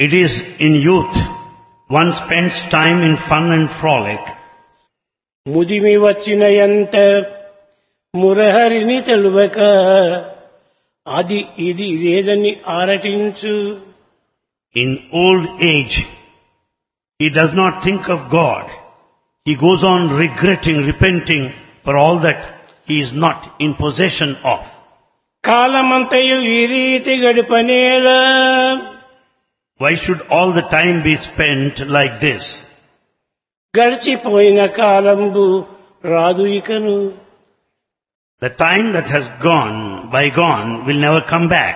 It is in youth one spends time in fun and frolic. ముదిమి వచ్చినయంత మురహరిని తెలువక అది ఇది లేదని ఆరటించు. In old age, he does not think of God. He goes on regretting, repenting for all that he is not in possession of. కాలమంతయు ఈ రీతి గడిపనేలా. Why should all the time be spent like this? గడిచిపోయిన కాలంబు రాదు ఇకను. The time that has gone, bygone, will never come back.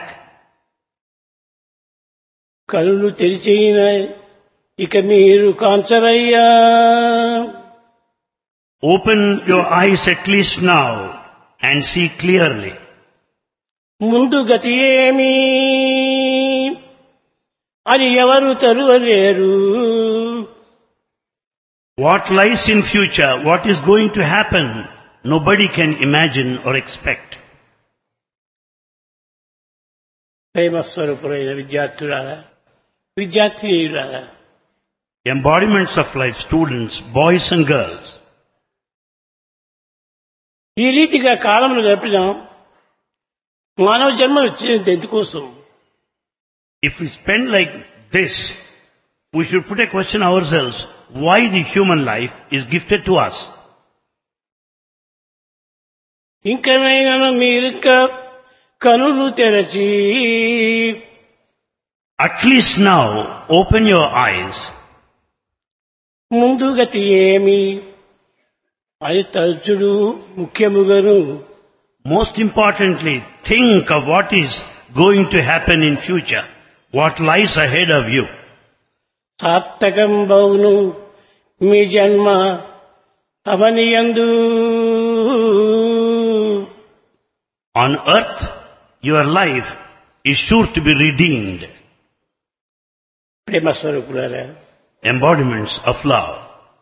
కళ్ళు తెరిచిన ఇక మీరు కాంచరయ్యా. Open your eyes at least now and see clearly. ముందు గతి ఏమి అని ఎవరు తరువలేరు. What lies in future, what is going to happen, nobody can imagine or expect. ప్రేమస్వరూపులైన విద్యార్థులారా, విద్యార్థినీయులారా, Embodiments of life, students, boys and girls. ఈ రీతిగా కాలమును గడిపినాం. మానవ జన్మ వచ్చినది ఎందుకోసం? If we spend like this, we should put a question ourselves, why the human life is gifted to us? ఇంకనైనా మీరింకా కనులు తెరచి At least now, open your eyes. ముందు గతి ఏమి అది తలుచుడు ముఖ్యముగను. Most importantly, think of what is going to happen in future, what lies ahead of you. సార్థకం బౌను మీ జన్మ అవనియందు. On earth, your life is sure to be redeemed. ప్రేమస్వరూపులారా, Embodiments of love.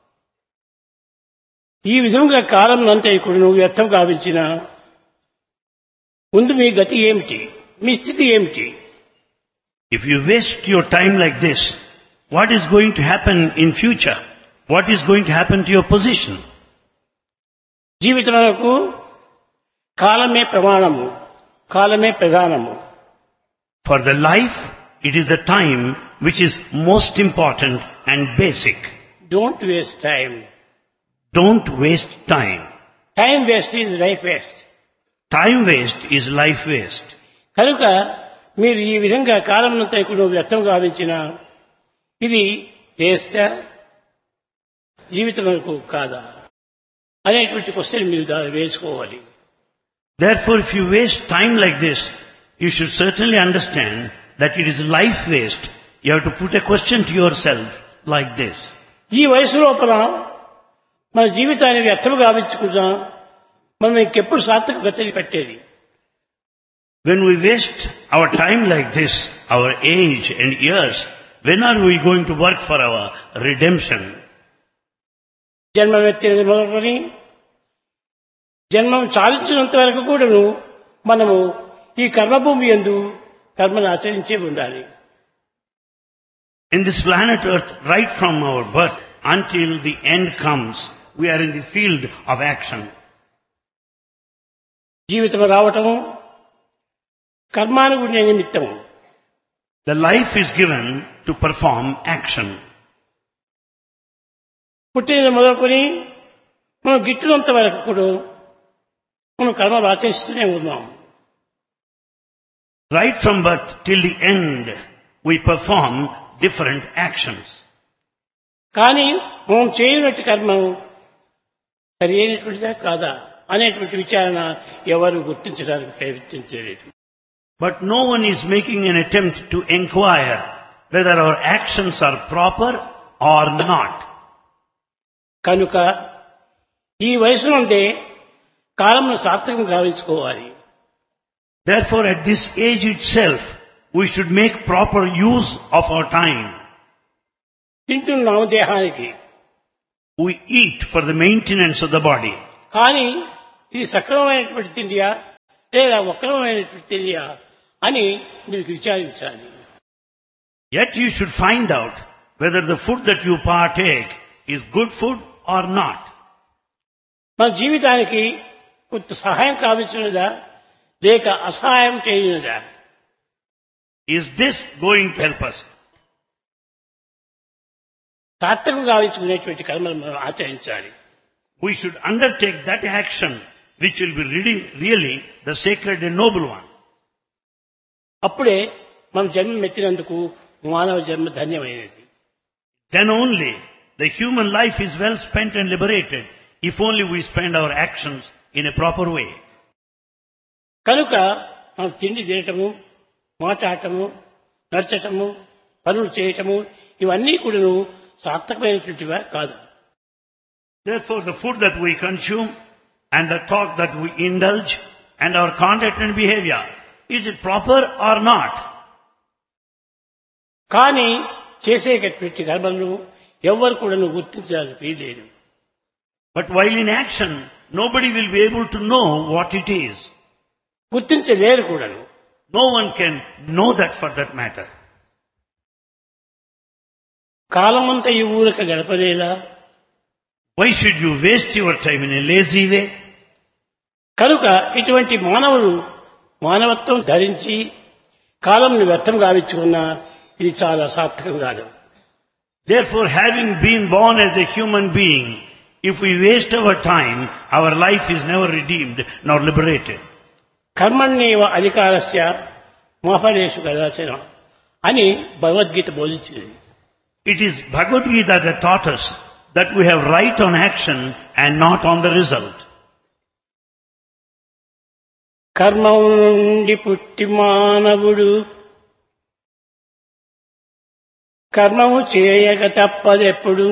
ఈ విధంగా కాలం అంతా ఇప్పుడు నువ్వు వ్యర్థం గావించిన ముందు మీ గతి ఏమిటి, మీ స్థితి ఏమిటి? If you waste your time like this, what is going to happen in future? What is going to happen to your position? జీవితమునకు కాలమే ప్రమాణము, కాలమే ప్రధానము. For the life, it is the time which is most important and basic. Don't waste time. Don't waste time. Time waste is life waste. Time waste is life waste. కనుక మీరు ఈ విధంగా కాలమునంతా ఇప్పుడు వ్యర్థం గావించిన ఇది వేస్టా జీవితమునకు కాదా అనేటువంటి క్వశ్చన్ మీరు దాన్ని వేసుకోవాలి. Therefore, if you waste time like this, you should certainly understand that it is life waste. You have to put a question to yourself like this. ఈ వయసు లోపల మన జీవితాన్ని వ్యర్థం గావించుకుంటాం, మనం ఇంకెప్పుడు సార్థక గతిని పెట్టేది? When we waste our time like this, our age and years, when are we going to work for our redemption? జన్మం ఎత్తినది మొదలుకొని జన్మం చాలించినంత వరకు కూడాను మనము ఈ కర్మభూమి యందు కర్మను ఆచరించే ఉండాలి. In this planet Earth, right from our birth until the end comes, we are in the field of action. జీవితం రావటము కర్మానుగుణ నిమిత్తము. The life is given to perform action. పుట్టిన మొదలుకొని మనం గిట్టినంత వరకు కూడా మనం కర్మలు ఆచరిస్తూనే ఉన్నాం. Right from birth till the end, we perform different actions. కానీ మనం చేయనట్టు కర్మ సరి అయినటువంటిదా కాదా అనేటువంటి విచారణ ఎవరు గుర్తించడానికి ప్రయత్నించలేదు. But no one is making an attempt to inquire whether our actions are proper or not. కనుక ఈ వయసు నుండే కాలంను సార్థకం గావించుకోవాలి. Therefore, at this age itself, we should make proper use of our time. తింటున్నాము దేహానికి, We eat for the maintenance of the body. కానీ ఇది సక్రమమైనటువంటి తిండియా లేదా వక్రమైనటువంటి తిండియా అని మీరు విచారించాలి. Yet you should find out whether the food that you partake is good food or not. మన జీవితానికి కొంత సహాయం కావించినదా లేక అసహాయం చేయనిదా? Is this going to help us? సార్థకం గావించుకునేటువంటి కర్మలు మనం ఆచరించాలి. We should undertake that action which will be really the sacred and noble one. అప్పుడే మనం జన్మ ఎత్తినందుకు మానవ జన్మ ధన్యమైనది. Then only the human life is well spent and liberated if only we spend our actions in a proper way. కనుక మనం తిండి తినటము, మాట్లాడటము, నడచటము, పనులు చేయటము ఇవన్నీ కూడాను సార్థకమైనటువంటివా కాదు. Therefore, the food that we consume and the talk that we indulge and our conduct and behavior, is it proper or not? కానీ చేసేటటువంటి కర్మలను ఎవ్వరు కూడాను గుర్తించాలని వీల్లేదు. But while in action, nobody will be able to know what it is. గుర్తించలేరు కూడాను. No one can know that for that matter. కాలమంతా ఈ ఊరక గడపలేలా? Why should you waste your time in a lazy way? కనుక ఇటువంటి మానవులు మానవత్వం ధరించి కాలంను వ్యర్థం గావించుకున్నా ఇది చాలా సార్థకం కాదు. Therefore, having been born as a human being, if we waste our time, our life is never redeemed nor liberated. కర్మణ్యేవ అధికారస్య మా ఫలేషు కదాచన అని Bhagavad Gita బోధించింది. It is Bhagavad Gita that taught us that we have right on action and not on the result. కర్మము నుండి పుట్టి మానవుడు కర్మము చేయక తప్పదెప్పుడు,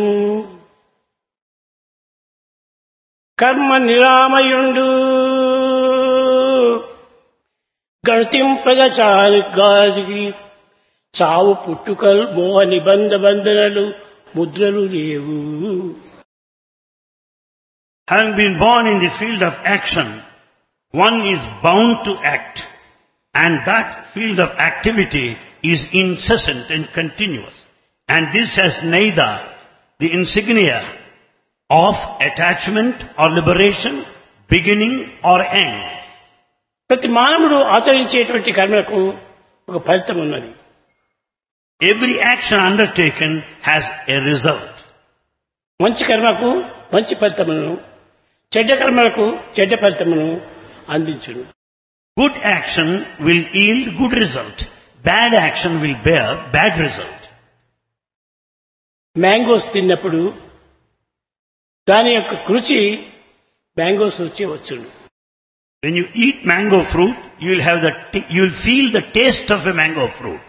కర్మ నిరామయుండు గణతింపగ చాలుగాదికి చావు పుట్టుకలు మోహ నిబంధ బంధనలు ముద్రలు లేవు. Having been born in the field of action, one is bound to act, and that field of activity is incessant and continuous. And this has neither the insignia of attachment or liberation, beginning or end. ప్రతి మానవుడు ఆచరించేటువంటి కర్మలకు ఒక ఫలితం ఉన్నది. Every action undertaken has a result. మంచి కర్మకు మంచి ఫలితమును, చెడ్డ కర్మలకు చెడ్డ ఫలితమును అందించును. Good action will yield good result. Bad action will bear bad result. Mangoes తిన్నప్పుడు దాని యొక్క రుచి మ్యాంగోస్ రుచి వచ్చును. When you eat mango fruit, you will feel the taste of a mango fruit.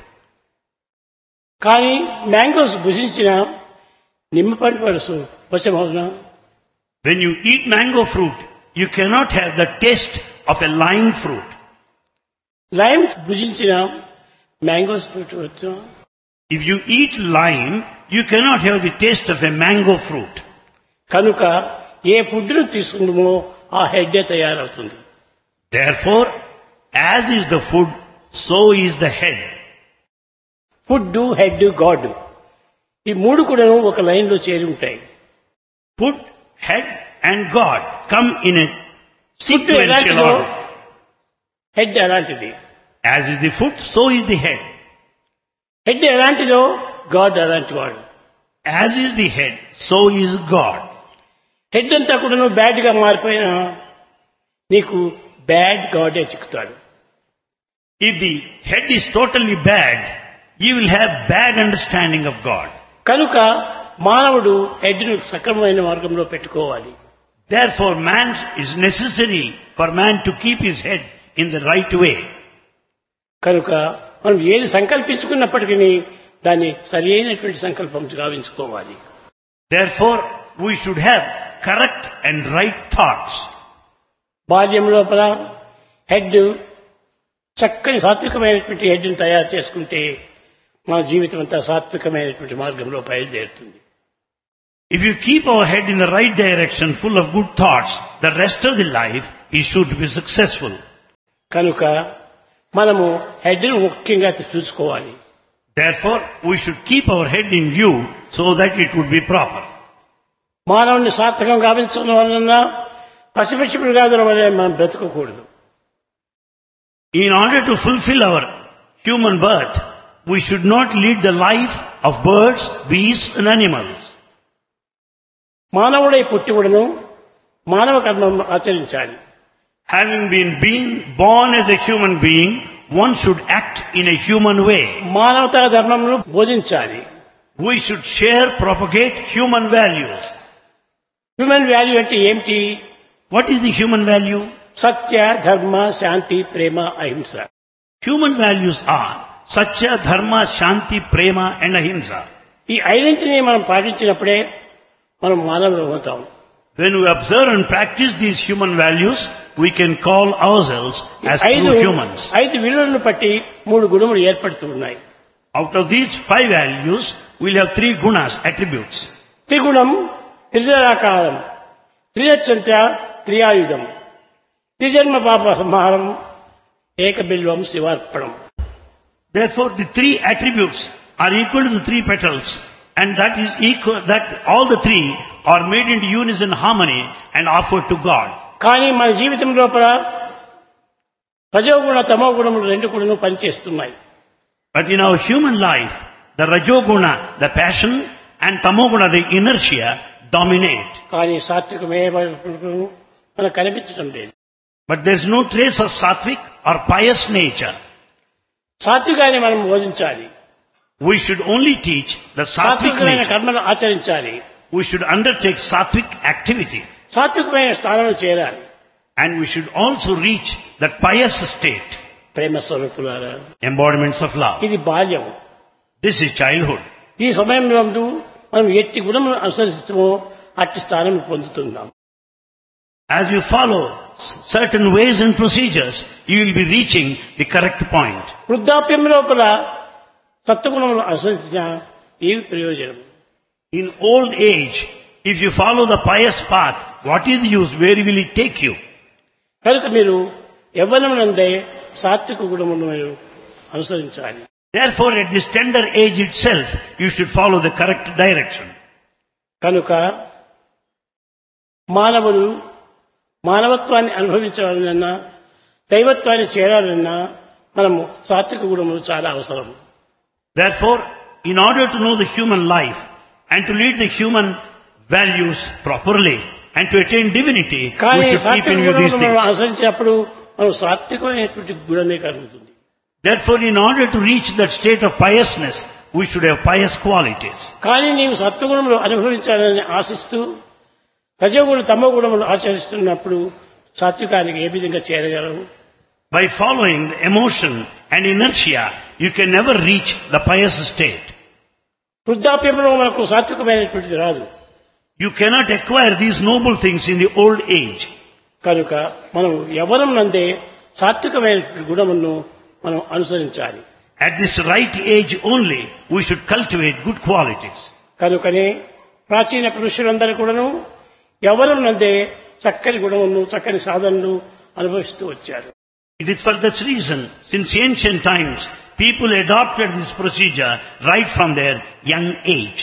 కానీ మ్యాంగోస్ భుజించిన నిమ్మ పండు వలసు వశమవునా? When you eat mango fruit, you cannot have the taste of a lime fruit. Lime భుజించిన mangoes fruit వచ్చునా? If you eat lime, you cannot have the taste of a mango fruit. కనుక ఏ ఫుడ్ను తీసుకుందామో ఆ హెడ్డే తయారవుతుంది. Therefore, as is the food, so is the head. Food, head, God ఈ మూడు కూడా ఒక line లో చేరి ఉంటాయి. Food, head and God come in a food sequential ఎలాంటిదో order. హెడ్ అలాంటిది. As is the foot, so is the head. Head ఎలాంటిదో గాడ్ అలాంటి వాడు. As is the head, so is God. Head అంతా కూడా నువ్వు బ్యాడ్ గా మారిపోయినా నీకు bad గాడే చిక్కుతాడు. If the head is totally bad, you will have bad understanding of God. కనుక మానవుడు హెడ్ను సక్రమమైన మార్గంలో పెట్టుకోవాలి. Therefore, it is necessary for man to keep his head in the right way. కనుక మనం ఏది సంకల్పించుకున్నప్పటికీ దాన్ని సరి అయినటువంటి సంకల్పం గావించుకోవాలి. Therefore, we should have correct and right thoughts. బాల్యం లోపల హెడ్ చక్కని సాత్వికమైనటువంటి హెడ్ని తయారు చేసుకుంటే మన జీవితం అంతా సాత్వికమైనటువంటి మార్గంలో బయలుదేరుతుంది. If you keep our head in the right direction, full of good thoughts, the rest of the life is sure to be successful. కనుక మనము హెడ్ను ముఖ్యంగా చూసుకోవాలి. Therefore, we should keep our head in view so that it would be proper. మానవుని సార్థకం గావించడం వలన పసిపిచ్చి మృగాదుల వలె మనం బ్రతకకూడదు. In order to fulfill our human birth, we should not lead the life of birds, beasts and animals. మానవుడై పుట్టివుడును మానవ కర్మం ఆచరించాలి. Having been born as a human being, one should act in a human way. మానవతా ధర్మమును బోధించాలి. We should share, propagate human values. Human value అంటే ఏమిటి? What is the human value? సత్య, ధర్మ, శాంతి, ప్రేమ, అహింస. Human values are Satya, Dharma, Shanti, Prema and Ahimsa. ఈ ఐదింటిని మనం పాటించినప్పుడే మనం మానవులు అవుతాం. When we observe and practice these human values, we can call ourselves as true humans. 5 విలువలను బట్టి 3 గుణములు ఏర్పడుతూ ఉన్నాయి. Out of these 5 values, we'll have 3 gunas, attributes. త్రిగుణం, త్రిజరాకారం, త్రిజంత్ర, త్రియాయుధం, త్రిజన్మ పాప సంహారం, ఏకబిల్వం శివార్పణం. Therefore, the 3 attributes are equal to the 3 petals, and that is equal, that all the 3 are made into unison harmony and offered to God. కానీ మన జీవితం లోపల రజోగుణ తమో గుణములు 2 కూడా పనిచేస్తున్నాయి. But in our human life, the rajoguna, the passion, and tamoguna, the inertia, dominate. కానీ సాత్వికమే మనకు కనిపించడం లేదు. But there is no trace of sattvic or pious nature. సాత్వికాన్ని మనం బోధించాలి. We should only teach the sattvic సాత్వికమైన nature. కర్మలు ఆచరించాలి. We should undertake sattvic activity. సాత్వికమైన స్థానంలో చేరాలి. And we should also reach that pious state, ప్రేమ స్వరూపులారా, embodiments of love. ఇది బాల్యం. This is childhood. ఈ సమయంలో మనం ఎట్టి గుణములను అనుసరిస్తామో అట్టి స్థానం పొందుతున్నాం. As you follow certain ways and procedures, you will be reaching the correct point. వృద్ధాప్యం లోపల సత్వగుణములను అనుసరించిన ఏమి ప్రయోజనం? In old age, if you follow the pious path, what is the use? Where will it take you? కనుక మీరు యవ్వనమునందే సాత్విక గుణములను మీరు అనుసరించాలి. Therefore, at this tender age itself, you should follow the correct direction. కనుక మానవులు మానవత్వాన్ని అనుభవించాలన్నా దైవత్వాన్ని చేరాలన్నా మనము సాత్విక గుణములు చాలా అవసరం. Therefore, in order to know the human life and to lead the human values properly and to attain divinity, we కానీ should keep సాత్విక in view these గుణములను things. అనుసరించినప్పుడు మనం సాత్వికమైనటువంటి గుణమే కలుగుతుంది. Therefore, in order to reach that state of piousness, we should have pious qualities. కానీ నీవు సత్వగుణములు అనుభవించాలని ఆశిస్తూ రజోగుణ తమో గుణములు ఆచరిస్తున్నప్పుడు సాత్వికానికి ఏ విధంగా చేరగలవు? By following the emotion and inertia, you can never reach the pious state. వృద్ధాప్యంలో మనకు సాత్వికమైనటువంటిది రాదు. You cannot acquire these noble things in the old age. కనుక మనం యవ్వనం నందే సాత్వికమైన గుణములను మనం అనుసరించాలి. At this right age only, we should cultivate good qualities. కనుకనే ప్రాచీన పురుషులందరూ కూడాను యవ్వనం నందే చక్కని గుణములను చక్కని సాధనలు అనుభవిస్తూ వచ్చారు. It is for this reason, since ancient times, people adopted this procedure right from their young age.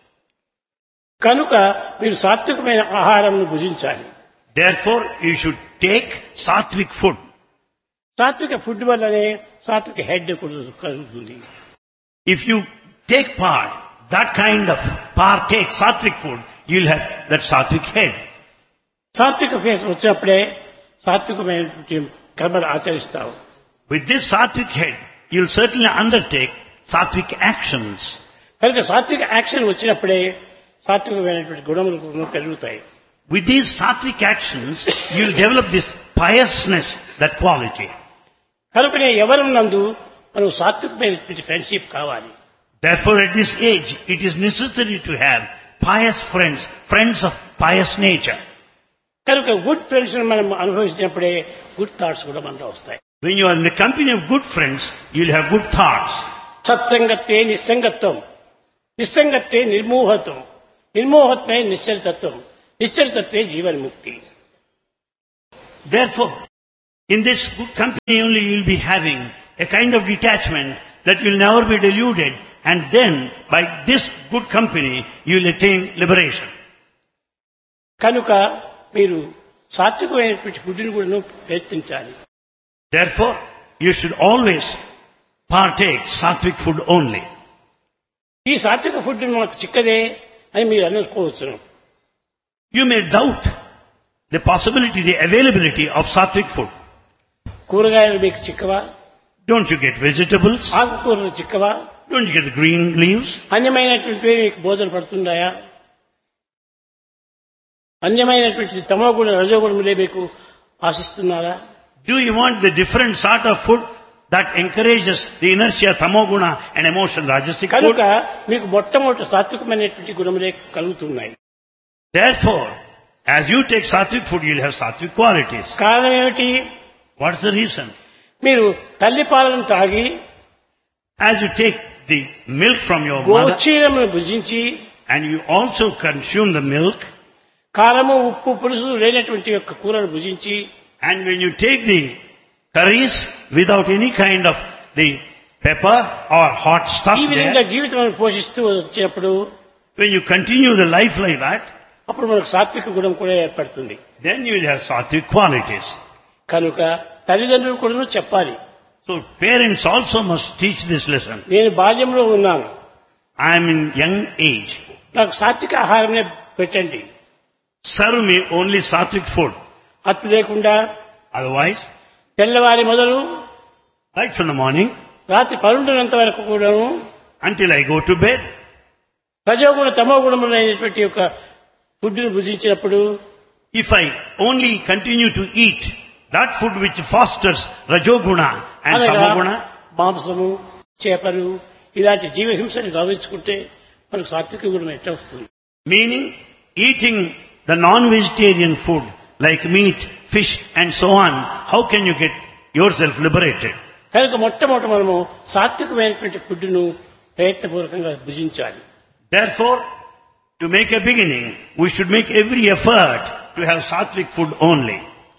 కనుక మీరు సాత్వికమైన ఆహారంను భుజించాలి. Therefore, you should take sattvic food. సాత్విక ఫుడ్ వల్లనే సాత్విక హెడ్ కలుగుతుంది. If you take part, that kind of partake sattvic food, you'll have that sattvic head. సాత్విక face వచ్చినప్పుడే సాత్వికమైన కర్మలు ఆచరిస్తావు. With this sattvic head, you'll certainly undertake sattvic actions. కనుక సాత్విక యాక్షన్ వచ్చినప్పుడే సాత్వికమైనటువంటి గుణములు పెరుగుతాయి. With these sattvic actions, you'll develop this piousness, that quality. కనుకనే యవ్వనం నందు మనం సాత్వికమైనటువంటి ఫ్రెండ్షిప్ కావాలి. Therefore, at this age, it is necessary to have pious friends, friends of pious nature. కనుక గుడ్ ఫ్రెండ్స్ మనం అనుభవించినప్పుడే గుడ్ థాట్స్ కూడా మనలో వస్తాయి. When you are in the company of good friends, you'll have good thoughts. సత్సంగత్వే నిస్సంగత్వం, నిస్సంగత్వే నిర్మోహత్వం, నిర్మోహత్వే నిశ్చలతత్వం, నిశ్చలతత్వే జీవన్ముక్తి. Therefore, in this good company only you'll be having a kind of detachment, that you will never be deluded, and then by this good company you will attain liberation. కనుక మీరు సాత్వికమైనటువంటి ఫుడ్ని కూడా ప్రయత్నించాలి. Therefore, you should always partake sattvic food only. ఈ సాత్విక food మనకు చిక్కదే అని మీరు అనుకోవచ్చు. You may doubt the possibility, the availability of sattvic food. కూరగాయలు మీకు చిక్కవా? Don't you get vegetables? ఆకుకూరలు చిక్కవా? Don't you get the green leaves? అన్యమైనటువంటివి మీకు బోధన పడుతున్నాయా? అన్యమైనటువంటి తమోగుణ రజోగుణములే మీకు ఆశిస్తున్నారా? Do you want the different sort of food that encourages the inertia, tamoguna and emotion, rajasic food? కనుక మీకు మొట్టమొదటి సాత్వికమైనటువంటి గుణములే కలుగుతున్నాయి. Therefore, as you take sattvic food, you'll have sattvic qualities. కారణం ఏమిటి? What's the reason? మీరు తల్లి పాలను తాగి As you take the milk from your mother గోక్షీరమును భుజించి and you also consume the milk, కారము ఉప్పు పులుసు లేనటువంటి యొక్క కూరను భుజించి and when you take the curries without any kind of the pepper or hot stuff ఈ విధంగా there, జీవితాన్ని పోషిస్తూ వచ్చినప్పుడు when you continue the life like that, అప్పుడు మనకు సాత్విక గుణం కూడా ఏర్పడుతుంది. then you will have sattvic qualities. కనుక తల్లిదండ్రులు కూడా చెప్పాలి. So parents also must teach this lesson. నేను బాల్యంలో ఉన్నాను, I am in young age. నాకు సాత్విక ఆహారమే పెట్టండి. Serve me only sattvic food. అట్టు లేకుండా Otherwise, తెల్లవారి మొదలు right from the morning రాత్రి 12 వరకు కూడాను until I go to bed, రజోగుణ తమో గుణములైనటువంటి యొక్క ఫుడ్ను భుజించినప్పుడు if I only continue to eat that food which fosters rajoguna and అనగా tamoguna, మాంసము చేపలు ఇలాంటి జీవహింసను గమనించుకుంటే మనకు సాత్విక గుణం ఎట్లా వస్తుంది? meaning eating the non-vegetarian food like meat, fish and so on, how can you get yourself liberated? కనుక మొట్టమొదట మనము సాత్వికమైనటువంటి ఫుడ్ను ప్రయత్నపూర్వకంగా భుజించాలి. Therefore, to make a beginning, we should make every effort to have sattvic food only.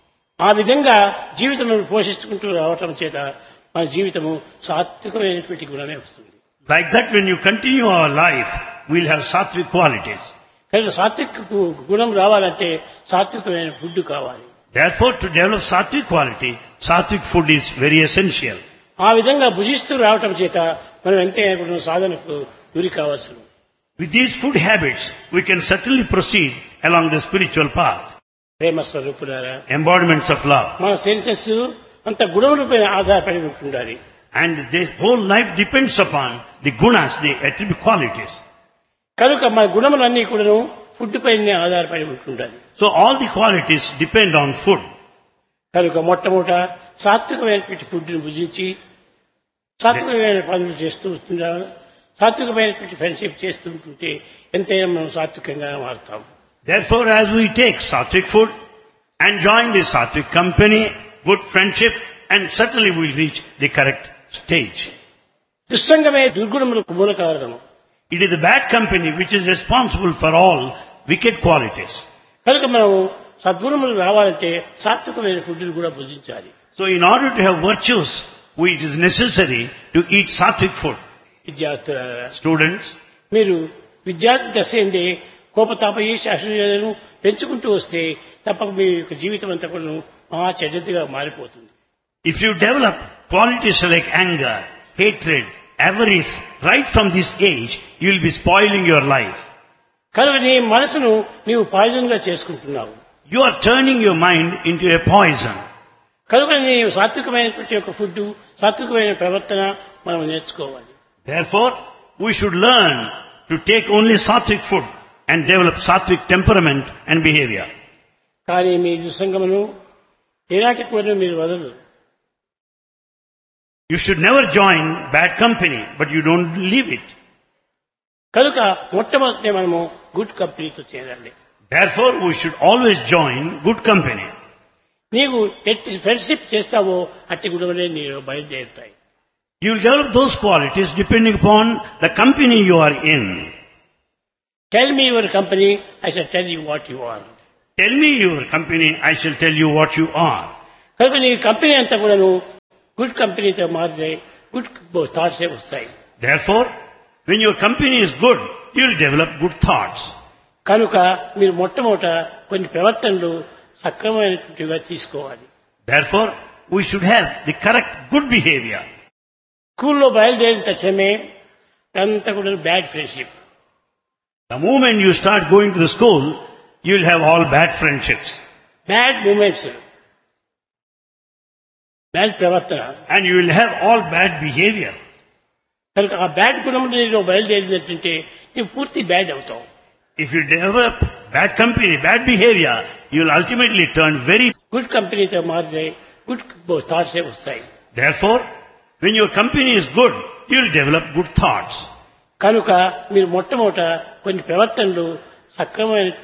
ఆ విధంగా జీవితమును పోషించుకుంటూ రావటం చేత మన జీవితము సాత్వికమైనటువంటి గుణమే వస్తుంది. Like that, when you continue our life, we'll have sattvic qualities. కనుక సాత్విక గుణం రావాలంటే సాత్వికమైన ఫుడ్ కావాలి. Therefore, to develop sattvic quality, sattvic food is very essential. ఆ విధంగా భుజిస్తూ రావటం చేత మనం ఎంతైనా సాధనకు గురి కావచ్చు. With these food habits, we can certainly proceed along the spiritual path. ప్రేమ స్వరూపులారా, Embodiments of love. మన సెన్సెస్ అంత గుణములపై ఆధారపడి ఉంటుండాలి. And the whole life depends upon the gunas, the attribute qualities. కనుక మన గుణములన్నీ కూడాను ఫుడ్ పైనే ఆధారపడి ఉంటుండాలి. So all the qualities depend on food. కనుక మొట్టమొదట సాత్వికమైనటువంటి ఫుడ్ని భుజించి సాత్వికమైన పనులు చేస్తూ ఉంటున్నాము. సాత్వికమైనటువంటి ఫ్రెండ్షిప్ చేస్తూ ఉంటుంటే ఎంతైనా మనం సాత్వికంగా మారుతాం. Therefore, as we take sattvic food and join the sattvic company, good friendship, and certainly we'll reach the correct stage. దుస్సంగమే దుర్గుణములకు మూల కారణము. It is the bad company which is responsible for all wicked qualities. కనుక మనం సద్గుణములు రావాలంటే సాత్వికమైన ఫుడ్ని కూడా భుజించాలి. So in order to have virtues, it is necessary to eat sattvic food. విద్యార్థులారా, Students, మీరు విద్యార్థి దశ ఎందే కోపతాపయి శాస్త్రీయతను పెంచుకుంటూ వస్తే తప్పక మీ యొక్క జీవితం అంతా కూడా మహా చెడ్డదిగా మారిపోతుంది. if you develop qualities like anger, hatred, avarice right from this age, you will be spoiling your life. కనుక నీ మనసును నీవు పాయిజన్ గా చేసుకుంటున్నావు. You are turning your mind into a poison. కనుక నీవు సాత్వికమైనటువంటి యొక్క ఫుడ్, సాత్వికమైన ప్రవర్తన మనం నేర్చుకోవాలి. Therefore, we should learn to take only sattvic food and develop sattvic temperament and behavior. కానీ మీ దుస్సంగమును ఏనాటికి కూడా మీరు వదలరు. You should never join bad company, but you don't leave it. కనుక మొట్టమొదటి మనము గుడ్ కంపెనీతో చేరాలి. Therefore, we should always join good company. నీవు ఎట్టి ఫ్రెండ్షిప్ చేస్తావో అట్టి గుణములే నీవు బయలుదేరుతాయి. You will develop those qualities depending upon the company you are in. Tell me your company, I shall tell you what you are. Tell me your company, I shall tell you what you are. కనుక నీ company అంతా కూడాను good కంపెనీతో మారితే good థాట్సే వస్తాయి. Therefore, when your company is good, you will develop good thoughts. కనుక మీరు మొట్టమొదట కొన్ని ప్రవర్తనలు సక్రమైనటువంటివిగా తీసుకోవాలి. Therefore, we should have the correct good behavior. స్కూల్లో బయలుదేరిన తక్షణమే అంతా కూడా bad friendship. The moment you start going to the school, you will have all bad friendships. Bad moments, bad ప్రవర్తన. And you will have all bad behavior. కనుక ఆ bad గుణంలో బయలుదేరినట్టుంటే నువ్వు పూర్తి బ్యాడ్ అవుతావు. If you develop bad company, bad behavior, you will ultimately turn very... good కంపెనీతో మారితే good థాట్సే వస్తాయి. Therefore, when your company is good, you will develop good thoughts. కనుక మీరు మొట్టమొదట కొన్ని ప్రవర్తనలు సక్రమైన